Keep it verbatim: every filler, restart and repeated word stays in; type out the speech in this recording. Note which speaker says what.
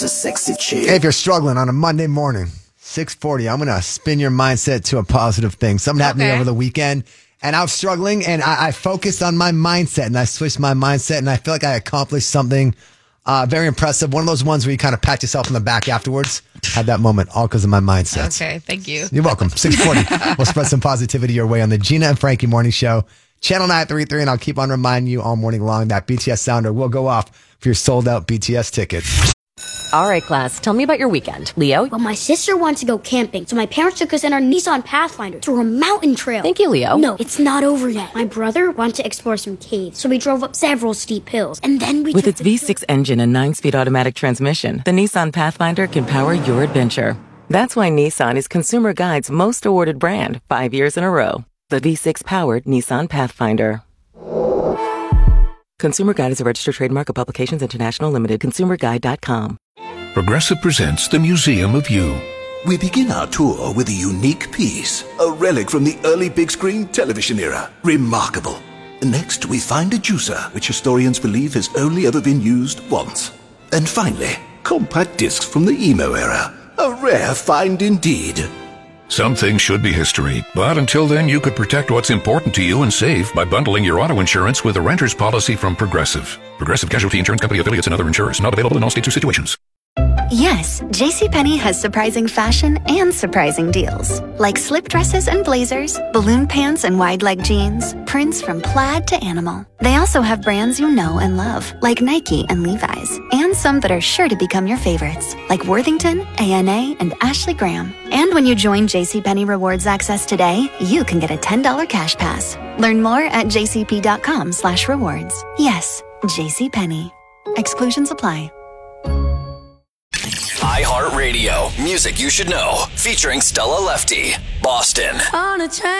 Speaker 1: a sexy chick.
Speaker 2: Hey, if you're struggling on a Monday morning, six forty, I'm going to spin your mindset to a positive thing. Something happened to me
Speaker 3: Okay.
Speaker 2: over the weekend, and I was struggling, and I, I focused on my mindset, and I switched my mindset, and I feel like I accomplished something uh, very impressive. One of those ones where you kind of pat yourself on the back afterwards. Had that moment all because of my mindset.
Speaker 3: Okay, thank you.
Speaker 2: You're welcome. six forty. We'll spread some positivity your way on the Gina and Frankie Morning Show. Channel nine thirty-three, and I'll keep on reminding you all morning long that B T S sounder will go off for your sold-out B T S tickets.
Speaker 4: All right, class, tell me about your weekend. Leo?
Speaker 5: Well, my sister wanted to go camping, so my parents took us in our Nissan Pathfinder through a mountain trail.
Speaker 4: Thank you, Leo.
Speaker 5: No, it's not over yet. My brother wanted to explore some caves, so we drove up several steep hills, and then we
Speaker 6: With
Speaker 5: took
Speaker 6: its
Speaker 5: the
Speaker 6: V six engine and nine-speed automatic transmission, the Nissan Pathfinder can power your adventure. That's why Nissan is Consumer Guide's most awarded brand five years in a row. The V six-powered Nissan Pathfinder. Consumer Guide is a registered trademark of Publications International Limited. consumer guide dot com.
Speaker 7: Progressive presents the Museum of You.
Speaker 1: We begin our tour with a unique piece, a relic from the early big screen television era. Remarkable. Next, we find a juicer, which historians believe has only ever been used once. And finally, compact discs from the emo era. A rare find indeed.
Speaker 7: Some things should be history, but until then you could protect what's important to you and save by bundling your auto insurance with a renter's policy from Progressive. Progressive Casualty Insurance Company affiliates and other insurers. Not available in all states or situations.
Speaker 8: Yes, JCPenney has surprising fashion and surprising deals. Like slip dresses and blazers, balloon pants and wide leg jeans, prints from plaid to animal. They also have brands you know and love, like Nike and Levi's, and some that are sure to become your favorites, like Worthington, A N A, and Ashley Graham. And when you join JCPenney Rewards Access today, you can get a ten dollars cash pass. Learn more at jcp.com slash rewards. Yes, JCPenney. Exclusions apply.
Speaker 9: iHeartRadio. Music you should know. Featuring Stella Lefty. Boston.
Speaker 10: On a train.